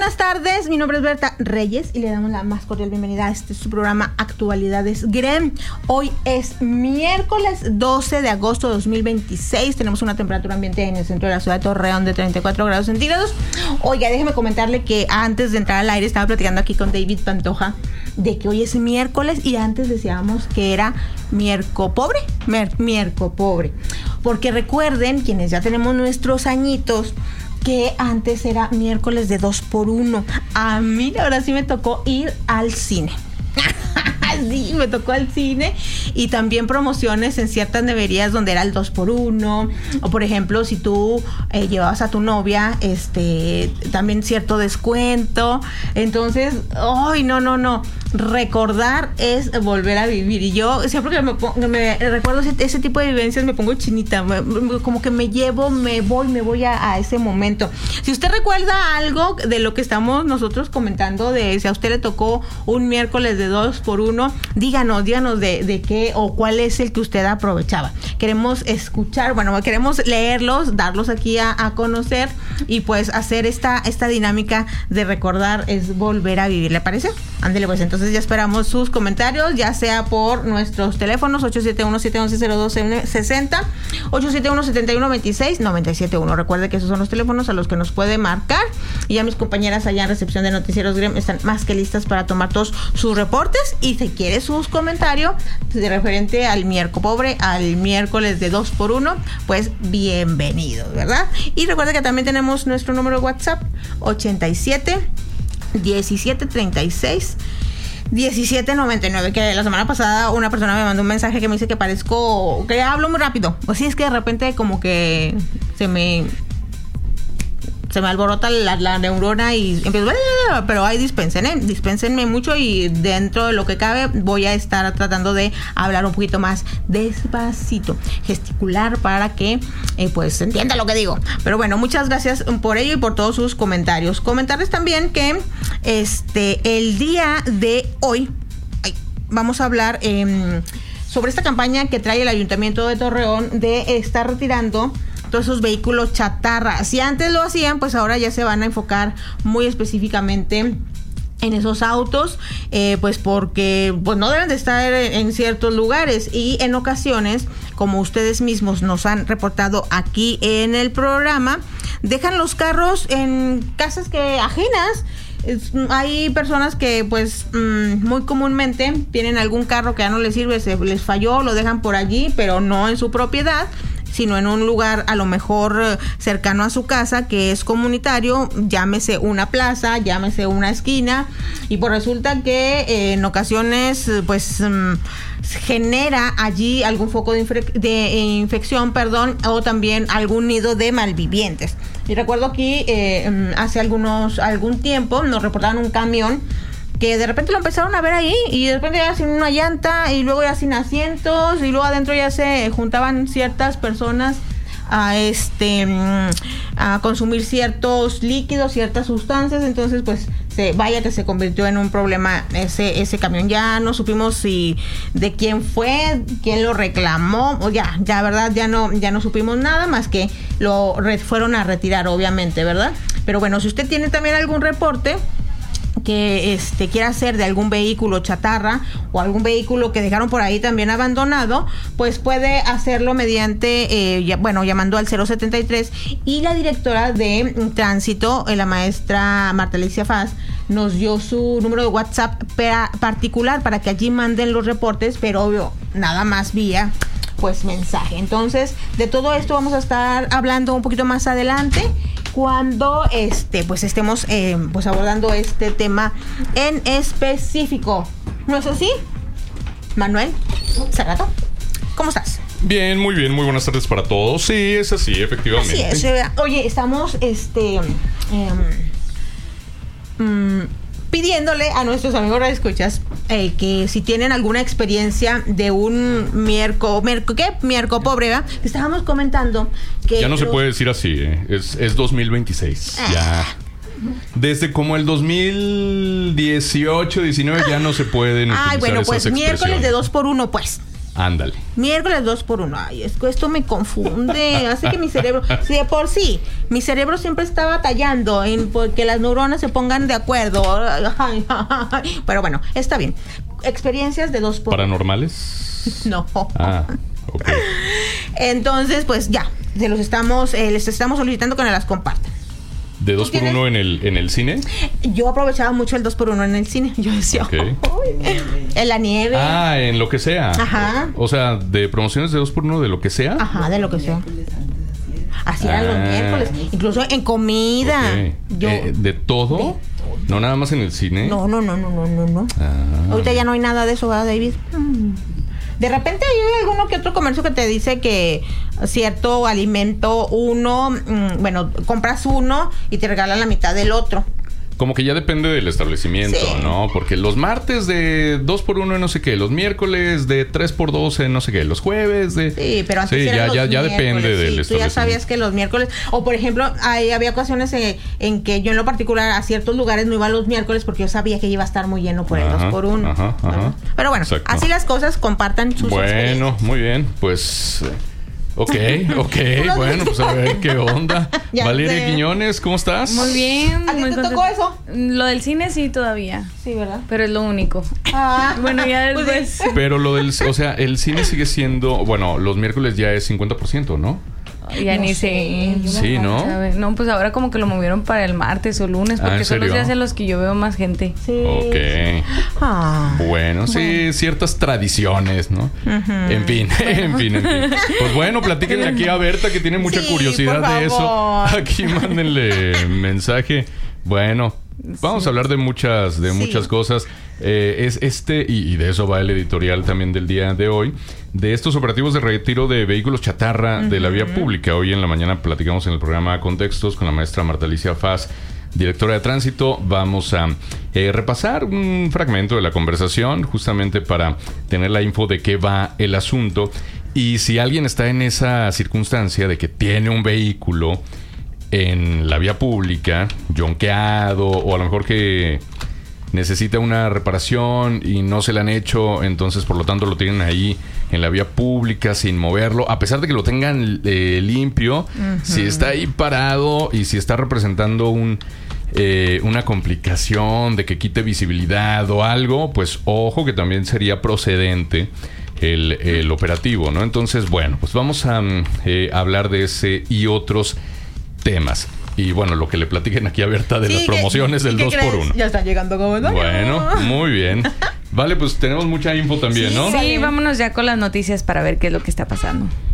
buenas tardes, mi nombre es Berta Reyes y le damos la más cordial bienvenida a este su programa Actualidades GREM. Hoy es miércoles 12 de agosto de 2026. Tenemos una temperatura ambiente en el centro de la ciudad de Torreón de 34 grados centígrados. Oiga, déjeme comentarle que antes de entrar al aire estaba platicando aquí con David Pantoja de que hoy es miércoles y antes decíamos que era miércopobre, miércopobre. Porque recuerden, quienes ya tenemos nuestros añitos, que antes era miércoles de 2x1. A mí ahora sí me tocó ir al cine. Sí, me tocó al cine y también promociones en ciertas neverías donde era el 2x1, o por ejemplo si tú llevabas a tu novia también cierto descuento. Entonces, ¡ay, no! Recordar es volver a vivir, y yo siempre que me recuerdo ese tipo de vivencias me pongo chinita, como que me voy a ese momento. Si usted recuerda algo de lo que estamos nosotros comentando, de si a usted le tocó un miércoles de 2x1, díganos de qué o cuál es el que usted aprovechaba. Queremos escuchar, queremos leerlos, darlos aquí a conocer y pues hacer esta dinámica de recordar es volver a vivir. ¿Le parece? Ándele pues, entonces ya esperamos sus comentarios, ya sea por nuestros teléfonos 871-711-0260, 871-7126-971. Recuerde que esos son los teléfonos a los que nos puede marcar, y ya mis compañeras allá en recepción de Noticieros GREM están más que listas para tomar todos sus reportes, y si quiere sus comentarios de referente al miércoles pobre, al miércoles de 2x1, pues bienvenidos, ¿verdad? Y recuerde que también tenemos nuestro número de WhatsApp 87 17 36 1799, que la semana pasada una persona me mandó un mensaje que me dice que que hablo muy rápido. O sí, es que de repente como que se me alborota la neurona y empiezo, pero ahí dispénsenme mucho, y dentro de lo que cabe voy a estar tratando de hablar un poquito más despacito, gesticular para que pues se entienda lo que digo. Pero bueno, muchas gracias por ello y por todos sus comentarios. Comentarles también que el día de hoy vamos a hablar sobre esta campaña que trae el Ayuntamiento de Torreón de estar retirando todos esos vehículos chatarra. Si antes lo hacían, pues ahora ya se van a enfocar muy específicamente en esos autos, pues porque pues no deben de estar en ciertos lugares, y en ocasiones, como ustedes mismos nos han reportado aquí en el programa, dejan los carros en casas ajenas. Hay personas que pues muy comúnmente tienen algún carro que ya no les sirve, se les falló, lo dejan por allí, pero no en su propiedad, sino en un lugar a lo mejor cercano a su casa, que es comunitario, llámese una plaza, llámese una esquina, y pues resulta que en ocasiones pues genera allí algún foco de infección, o también algún nido de malvivientes. Y recuerdo aquí hace algún tiempo nos reportaron un camión que de repente lo empezaron a ver ahí, y de repente ya sin una llanta, y luego ya sin asientos, y luego adentro ya se juntaban ciertas personas a consumir ciertos líquidos, ciertas sustancias. Entonces pues que se convirtió en un problema ese camión. Ya no supimos de quién fue, quién lo reclamó, o ya verdad ya no supimos nada más que lo fueron a retirar, obviamente, ¿verdad? Pero bueno, si usted tiene también algún reporte que quiera hacer de algún vehículo chatarra o algún vehículo que dejaron por ahí también abandonado, pues puede hacerlo mediante llamando al 073, y la directora de tránsito, la maestra Marta Alicia Faz, nos dio su número de WhatsApp particular para que allí manden los reportes, pero obvio, nada más vía pues mensaje. Entonces, de todo esto vamos a estar hablando un poquito más adelante, cuando pues estemos pues abordando este tema en específico. ¿No es así? Manuel Cerrato, ¿cómo estás? Bien, muy buenas tardes para todos. Sí, es así, efectivamente. Así es. Oye, estamos pidiéndole a nuestros amigos radioescuchas que si tienen alguna experiencia de un miércoles pobre, ¿verdad? Estábamos comentando que ya no se puede decir así, es 2026. Ya desde como el 2018, 19 ya no se pueden utilizar bueno, pues esas expresiones. miércoles de 2x1, pues. Ándale. Miércoles 2x1. Ay, es que esto me confunde. Hace que mi cerebro... Si de por sí, mi cerebro siempre está batallando en que las neuronas se pongan de acuerdo. Pero bueno, está bien. Experiencias de 2x1. ¿Paranormales? No. Ah, ok. Entonces, pues ya. Les estamos solicitando que nos las compartan. ¿De 2x1 en el cine? Yo aprovechaba mucho el 2x1 en el cine. Yo decía, Okay. En la nieve. Ah, en lo que sea. Ajá. O sea, de promociones de 2x1 de lo que sea. Ajá, de lo que sea. Así eran los miércoles. Incluso en comida. Okay. Yo, ¿De todo? No nada más en el cine. No. Ah. Ahorita ya no hay nada de eso, ¿verdad, David? De repente hay alguno que otro comercio que te dice que cierto alimento compras uno y te regalan la mitad del otro. Como que ya depende del establecimiento, Sí. ¿no? Porque los martes de 2x1 en no sé qué, los miércoles de 3x2 en no sé qué, los jueves de... Sí, pero antes sí, eran ya los depende del sí, tú ya sabías que los miércoles... O, por ejemplo, había ocasiones en que yo en lo particular a ciertos lugares no iba los miércoles porque yo sabía que iba a estar muy lleno por el 2x1. Ajá. Pero bueno, Exacto. así las cosas, compartan sus experiencias. Bueno, muy bien, pues... Ok, bueno, pues a ver qué onda. Ya Valeria sé. Quiñones, ¿cómo estás? Muy bien. ¿A ti muy te contenta. tocó eso? Lo del cine sí todavía, Sí, ¿verdad? pero es lo único. Bueno, ya Pues después... Pero o sea, el cine sigue siendo, bueno, los miércoles ya es 50%, ¿no? Ya No ni sé, sé. yo Sí, ¿no? ¿Sabes? No, pues ahora como que lo movieron para el martes o lunes, porque ¿en son los serio? días en los que yo veo más gente. Sí. Ok. Ah. Bueno, sí, ciertas tradiciones, ¿no? En fin. Pues bueno, platíquenle aquí a Berta que tiene mucha Sí, curiosidad por de eso. favor. Aquí mándenle mensaje. Bueno, vamos a hablar de muchas cosas. Es y de eso va el editorial también del día de hoy, de estos operativos de retiro de vehículos chatarra de la vía pública. Hoy en la mañana platicamos en el programa Contextos con la maestra Marta Alicia Faz, directora de tránsito. Vamos a repasar un fragmento de la conversación justamente para tener la info de qué va el asunto. Y si alguien está en esa circunstancia de que tiene un vehículo en la vía pública, yonqueado, o a lo mejor que necesita una reparación y no se la han hecho, entonces por lo tanto lo tienen ahí en la vía pública sin moverlo, a pesar de que lo tengan limpio, si está ahí parado y si está representando una complicación de que quite visibilidad o algo, pues ojo que también sería procedente el operativo, ¿no? Entonces, bueno, pues vamos a hablar de ese y otros temas. Y bueno, lo que le platiquen aquí a Berta de las promociones del 2x1. Ya están llegando como no. Bueno, muy bien. Vale, pues tenemos mucha info también, ¿no? Sí, vámonos ya con las noticias para ver qué es lo que está pasando.